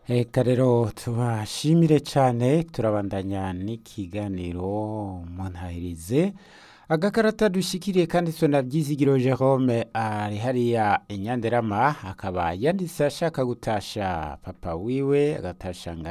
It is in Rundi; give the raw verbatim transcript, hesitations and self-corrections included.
Eka rero tubashimire cane turabandanya n'ikiganiro muntahirize agakarata dushikiriye kandi na Vyizigiro Jerome ari hariya i Nyanderama akaba yanditse ashaka gutasha papa wiwe agatasha